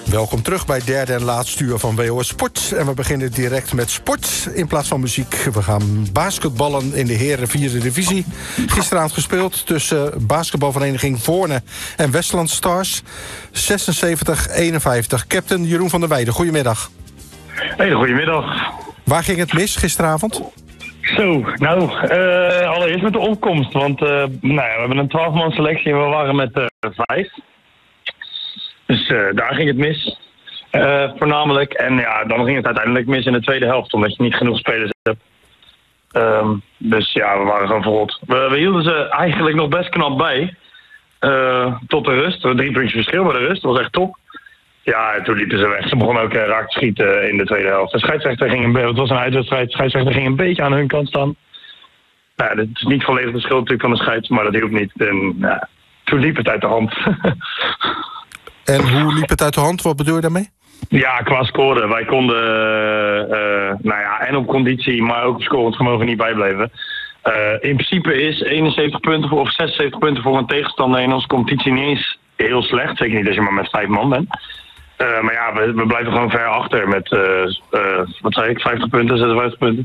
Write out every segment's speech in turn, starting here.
Welkom terug bij derde en laatste uur van WOS Sport. En we beginnen direct met sport in plaats van muziek. We gaan basketballen in de heren 4e divisie. Gisteravond gespeeld tussen basketbalvereniging Voorne en Westland Stars. 76-51. Captain Jeroen van der Weijden, goedemiddag. Hele goedemiddag. Waar ging het mis gisteravond? Zo, allereerst met de opkomst. Want we hebben een 12-man selectie en we waren met 5. Dus daar ging het mis. Voornamelijk. En ja, dan ging het uiteindelijk mis in de tweede helft. Omdat je niet genoeg spelers hebt. Dus ja, we waren gewoon verrot. We hielden ze eigenlijk nog best knap bij. Tot de rust. 3 puntjes verschil bij de rust. Dat was echt top. Ja, en toen liepen ze weg. Ze begonnen ook raak te schieten in de tweede helft. De scheidsrechter ging het was een uitwedstrijd. De scheidsrechter ging een beetje aan hun kant staan. Nou, dat is niet volledig de schuld natuurlijk van de scheids, maar dat hielp niet. En toen liep het uit de hand. En hoe liep het uit de hand? Wat bedoel je daarmee? Ja, qua scoren. Wij konden en op conditie, maar ook op scorend vermogen niet bijblijven. In principe is 71 punten of 76 punten voor een tegenstander in onze competitie niet eens heel slecht. Zeker niet als je maar met 5 man bent. Maar ja, we blijven gewoon ver achter met, 50 punten, 56 punten.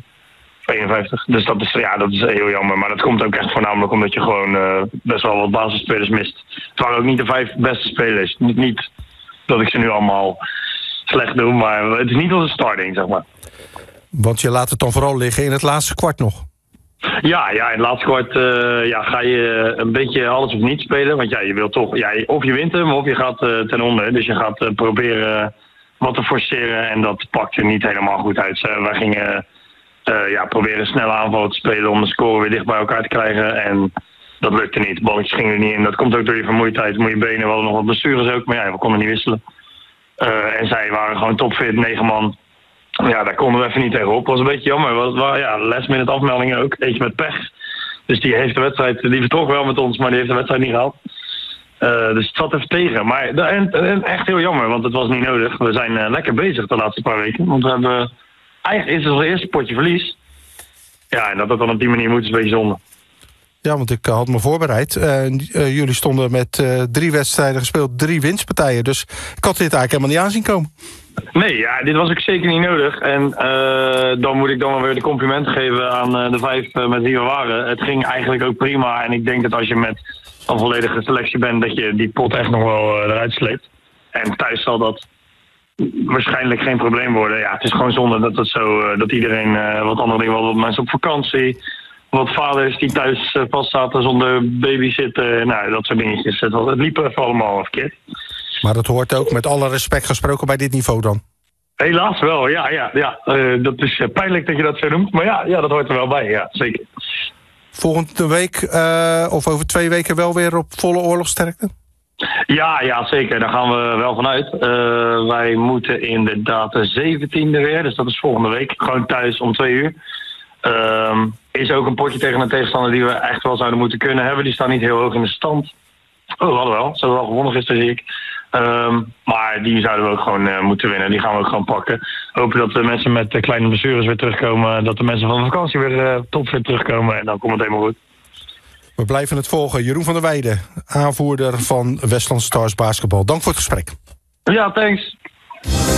51. Dus dat is heel jammer. Maar dat komt ook echt voornamelijk omdat je gewoon best wel wat basisspelers mist. Het waren ook niet de 5 beste spelers. Niet dat ik ze nu allemaal slecht doe, maar het is niet onze starting, zeg maar. Want je laat het dan vooral liggen in het laatste kwart nog. Ja, in het laatste kwart ga je een beetje alles of niet spelen. Want ja, je wilt toch, of je wint hem of je gaat ten onder. Dus je gaat proberen wat te forceren en dat pakt er niet helemaal goed uit. Wij gingen proberen snelle aanvallen te spelen om de score weer dicht bij elkaar te krijgen. En dat lukte niet. Balletjes gingen er niet in. Dat komt ook door je vermoeidheid, moeie benen. We hadden nog wat blessures ook, maar ja, we konden niet wisselen. En zij waren gewoon topfit, 9 man. Ja, daar konden we even niet tegenop. Dat was een beetje jammer. Last minute afmeldingen ook. Eentje met pech. Dus die heeft de wedstrijd, die vertrok wel met ons, maar die heeft de wedstrijd niet gehaald. Dus het zat even tegen. Maar en echt heel jammer, want het was niet nodig. We zijn lekker bezig de laatste paar weken. Want we hebben eigenlijk is het ons eerste potje verlies. Ja, en dat het dan op die manier moet is een beetje zonde. Ja, want ik had me voorbereid. Jullie stonden met 3 wedstrijden gespeeld, 3 winstpartijen. Dus ik had dit eigenlijk helemaal niet aanzien komen. Nee, ja, dit was ook zeker niet nodig. En dan moet ik dan wel weer de complimenten geven aan de 5 met wie we waren. Het ging eigenlijk ook prima. En ik denk dat als je met een volledige selectie bent, dat je die pot echt nog wel eruit sleept. En thuis zal dat waarschijnlijk geen probleem worden. Ja, het is gewoon zonde dat het zo, dat iedereen wat andere dingen, wat mensen op vakantie, wat vaders die thuis vast zaten zonder babyzitten, dat soort dingetjes. Het liep even allemaal verkeerd. Maar dat hoort ook, met alle respect gesproken, bij dit niveau dan? Helaas wel, ja. Dat is pijnlijk dat je dat zo noemt. Maar ja, dat hoort er wel bij, ja, zeker. Volgende week of over 2 weken wel weer op volle oorlogsterkte? Ja, zeker. Daar gaan we wel vanuit. Wij moeten inderdaad de 17e weer, dus dat is volgende week. Gewoon thuis om 2 uur. Is ook een potje tegen een tegenstander die we echt wel zouden moeten kunnen hebben. Die staan niet heel hoog in de stand. Oh, we hadden wel. Ze hebben wel gewonnen gisteren, zie ik. Maar die zouden we ook gewoon moeten winnen. Die gaan we ook gewoon pakken. Hopen dat de mensen met kleine blessures weer terugkomen. Dat de mensen van de vakantie weer topfit terugkomen. En dan komt het helemaal goed. We blijven het volgen. Jeroen van der Weijden, aanvoerder van Westland Stars Basketbal. Dank voor het gesprek. Ja, thanks.